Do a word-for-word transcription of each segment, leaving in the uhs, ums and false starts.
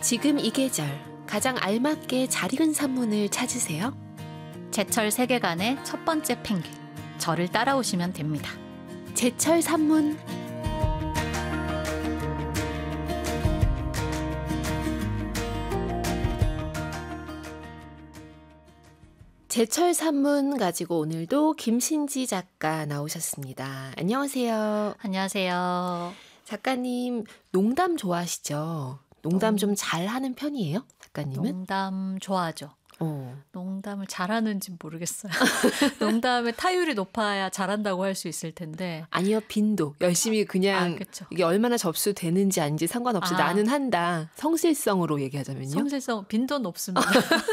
지금 이 계절 가장 알맞게 잘 익은 산문을 찾으세요. 제철 세계관의 첫 번째 펭귄, 저를 따라오시면 됩니다. 제철 산문. 제철 산문 가지고 오늘도 김신지 작가 나오셨습니다. 안녕하세요. 안녕하세요. 작가님 농담 좋아하시죠? 농담 음. 좀 잘하는 편이에요? 작가님은? 농담 좋아하죠. 어. 농담을 잘하는지 모르겠어요. 농담의 타율이 높아야 잘한다고 할 수 있을 텐데. 아니요. 빈도. 열심히 그냥 아, 이게 얼마나 접수되는지 아닌지 상관없이 아. 나는 한다. 성실성으로 얘기하자면요. 성실성, 빈도는 없습니다.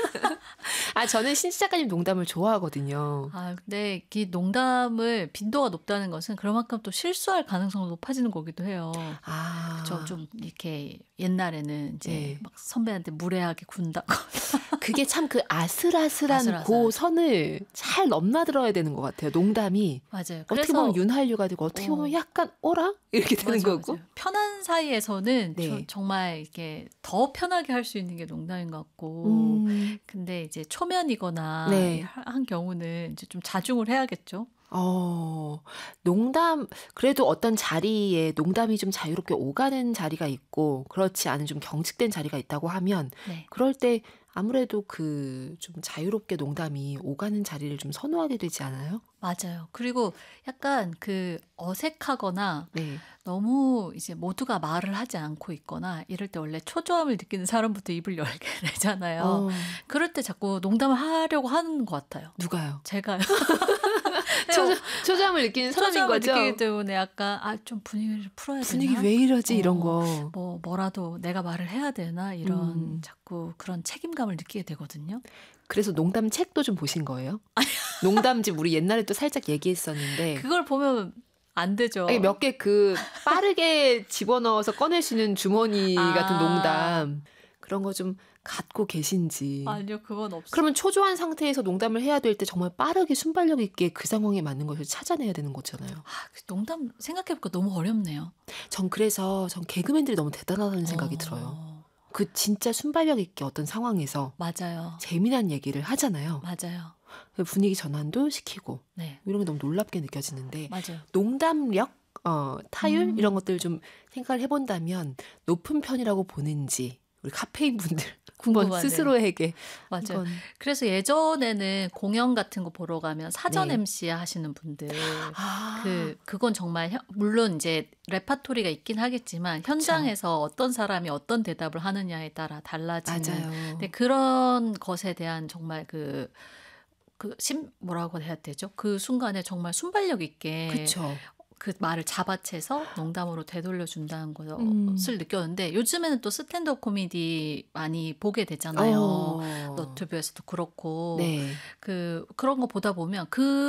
아, 저는 신지 작가님 농담을 좋아하거든요. 아, 근데 이 농담을 빈도가 높다는 것은 그만큼 또 실수할 가능성이 높아지는 거기도 해요. 아. 그렇죠. 좀 이렇게 옛날에는 이제 네. 막 선배한테 무례하게 군다고. 그게 참 그 아슬아슬한 아슬아슬한. 그 선을 잘 넘나들어야 되는 것 같아요. 농담이. 맞아요. 어떻게 그래서 보면 윤활유가 되고 어떻게 어. 보면 약간 어라? 이렇게 되는 맞아, 거고. 맞아. 편한 사이에서는 네. 저, 정말 이렇게 더 편하게 할 수 있는 게 농담인 것 같고. 음. 근데 이제 초면이거나 네. 한 경우는 이제 좀 자중을 해야겠죠. 어, 농담, 그래도 어떤 자리에 농담이 좀 자유롭게 오가는 자리가 있고, 그렇지 않은 좀 경직된 자리가 있다고 하면, 네. 그럴 때 아무래도 그 좀 자유롭게 농담이 오가는 자리를 좀 선호하게 되지 않아요? 맞아요. 그리고 약간 그 어색하거나 네. 너무 이제 모두가 말을 하지 않고 있거나 이럴 때 원래 초조함을 느끼는 사람부터 입을 열게 되잖아요. 어, 그럴 때 자꾸 농담을 하려고 하는 것 같아요. 누가요? 제가요. 초조, 초조함을 느끼는 사람인 초조함을 거죠? 느끼기 때문에 약간 아, 좀 분위기를 풀어야 분위기 되나? 왜 이러지? 어, 이런 거. 뭐 뭐라도 내가 말을 해야 되나? 이런 음. 자꾸 그런 책임감을 느끼게 되거든요. 그래서 농담 책도 좀 보신 거예요? 농담집 우리 옛날에 또 살짝 얘기했었는데. 그걸 보면 안 되죠. 몇 개 그 빠르게 집어넣어서 꺼낼 수 있는 주머니 아. 같은 농담. 그런 거 좀 갖고 계신지. 아니요, 그건 없어요. 그러면 초조한 상태에서 농담을 해야 될 때 정말 빠르게 순발력 있게 그 상황에 맞는 것을 찾아내야 되는 거잖아요. 아, 그 농담 생각해보니까 너무 어렵네요. 전 그래서 전 개그맨들이 너무 대단하다는 생각이 어, 들어요. 그 진짜 순발력 있게 어떤 상황에서 맞아요. 재미난 얘기를 하잖아요. 맞아요. 분위기 전환도 시키고 네, 이런 게 너무 놀랍게 느껴지는데 맞아요. 농담력, 어, 타율 음. 이런 것들 좀 생각을 해본다면 높은 편이라고 보는지 우리 카페인 분들 한번 궁금하네요. 스스로에게 맞아요. 한번. 그래서 예전에는 공연 같은 거 보러 가면 사전 네. 엠씨 하시는 분들 아, 그 그건 정말 현- 물론 이제 레파토리가 있긴 하겠지만 현장에서 어떤 사람이 어떤 대답을 하느냐에 따라 달라지는. 맞아요. 근데 그런 것에 대한 정말 그 그 심 뭐라고 해야 되죠? 그 순간에 정말 순발력 있게 그렇죠. 그 말을 잡아채서 농담으로 되돌려 준다는 것을 음. 느꼈는데 요즘에는 또 스탠드업 코미디 많이 보게 되잖아요. 어. 너튜브에서도 그렇고 네. 그 그런 거 보다 보면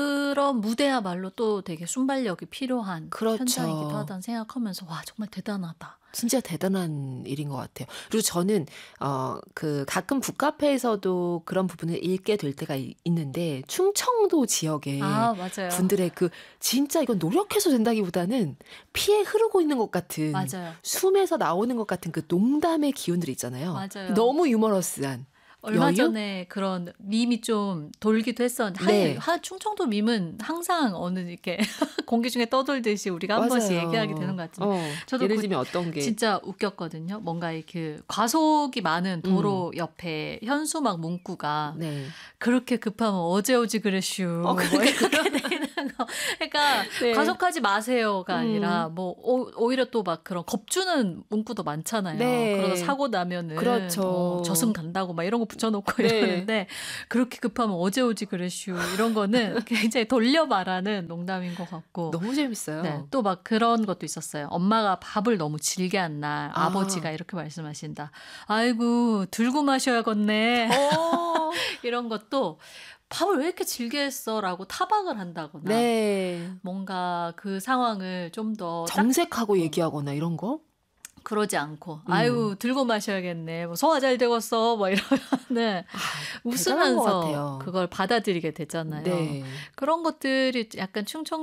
그런 무대야말로 또 되게 순발력이 필요한 그렇죠. 현장이기도 하다는 생각하면서 와 정말 대단하다. 진짜 대단한 일인 것 같아요. 그리고 저는 어 그 가끔 북카페에서도 그런 부분을 읽게 될 때가 이- 있는데 충청도 지역에 아 맞아요. 분들의 그 진짜 이건 노력해서 된다기보다는 피에 흐르고 있는 것 같은 맞아요. 숨에서 나오는 것 같은 그 농담의 기운들 있잖아요. 맞아요. 너무 유머러스한. 얼마 여유? 전에 그런 밈이 좀 돌기도 했었는데 네. 하, 하, 충청도 밈은 항상 어느 이렇게 공기 중에 떠돌듯이 우리가 한 번씩 맞아요. 얘기하게 되는 것 같은데 어, 저도 예를 그 들면 어떤 게 진짜 웃겼거든요. 뭔가 이렇게 과속이 많은 도로 옆에 현수막 문구가 네. 그렇게 급하면 어제 오지 그랬슈. 어, 뭐 그러니까. 이렇게 되는 거. 그러니까 네. 과속하지 마세요가 음. 아니라 뭐 오, 오히려 또 막 그런 겁주는 문구도 많잖아요. 네. 그러다 사고 나면은 그렇죠. 어, 저승 간다고 막 이런 거 붙여놓고 네. 이러는데 그렇게 급하면 어제 오지 그랬슈. 이런 거는 굉장히 돌려 말하는 농담인 것 같고. 너무 재밌어요. 네, 또 막 그런 것도 있었어요. 엄마가 밥을 너무 질게 한 날 아. 아버지가 이렇게 말씀하신다. 아이고 들고 마셔야겠네. 어. 이런 것도 밥을 왜 이렇게 질게 했어라고 타박을 한다거나 네. 뭔가 그 상황을 좀 더 정색하고 얘기하거나 이런 거? 그러지 않고 음. 아유 들고 마셔야겠네. 뭐 소화 잘 되겠어. 뭐 이러면은 아, 대단한 것 웃으면서 같아요. 그걸 받아들이게 되잖아요. 네. 그런 것들이 약간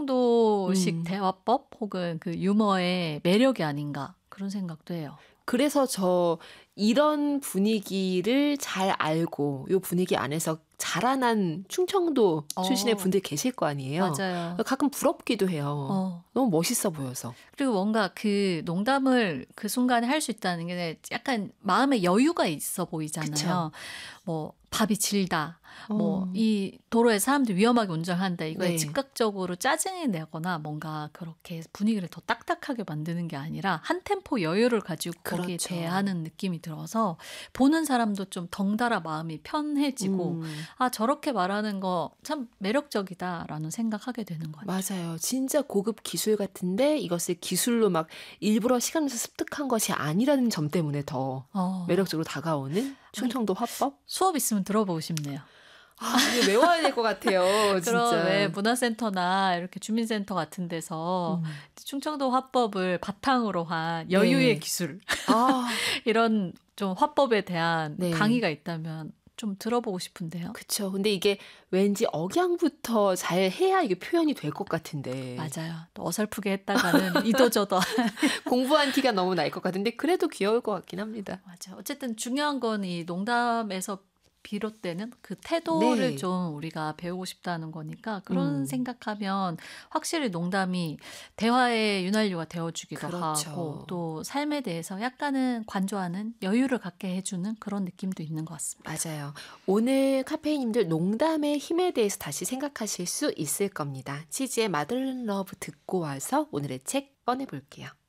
충청도식 음. 대화법 혹은 그 유머의 매력이 아닌가 그런 생각도 해요. 그래서 저 이런 분위기를 잘 알고 요 분위기 안에서 자라난 충청도 출신의 어. 분들 계실 거 아니에요. 맞아요. 가끔 부럽기도 해요. 어. 너무 멋있어 보여서. 그리고 뭔가 그 농담을 그 순간에 할 수 있다는 게 약간 마음의 여유가 있어 보이잖아요. 뭐 밥이 질다. 뭐 어. 이 도로에 사람들 위험하게 운전한다. 이거에 네. 즉각적으로 짜증이 내거나 뭔가 그렇게 분위기를 더 딱딱하게 만드는 게 아니라 한 템포 여유를 가지고 거기에 그렇죠. 대하는 느낌이 들어서 보는 사람도 좀 덩달아 마음이 편해지고 음. 아 저렇게 말하는 거 참 매력적이다라는 생각하게 되는 것 같아요. 맞아요. 진짜 고급 기술 같은데 이것을 기술로 막 일부러 시간 내서 습득한 것이 아니라는 점 때문에 더 어. 매력적으로 다가오는 충청도 화법? 수업 있으면 들어보고 싶네요. 아, 이거 외워야 될 것 같아요. 그런 진짜. 왜 문화센터나 이렇게 주민센터 같은 데서 음. 충청도 화법을 바탕으로 한 여유의 네. 기술 아, 이런 좀 화법에 대한 네. 강의가 있다면 좀 들어보고 싶은데요. 그쵸. 근데 이게 왠지 억양부터 잘 해야 이게 표현이 될 것 같은데. 맞아요. 또 어설프게 했다가는 이도저도. 공부한 티가 너무 날 것 같은데 그래도 귀여울 것 같긴 합니다. 맞아요. 어쨌든 중요한 건 이 농담에서 비롯되는 그 태도를 네. 좀 우리가 배우고 싶다는 거니까 그런 음. 생각하면 확실히 농담이 대화의 윤활유가 되어주기도 그렇죠. 하고 또 삶에 대해서 약간은 관조하는 여유를 갖게 해주는 그런 느낌도 있는 것 같습니다. 맞아요. 오늘 카페인님들 농담의 힘에 대해서 다시 생각하실 수 있을 겁니다. 치즈의 마들러브 듣고 와서 오늘의 책 꺼내볼게요.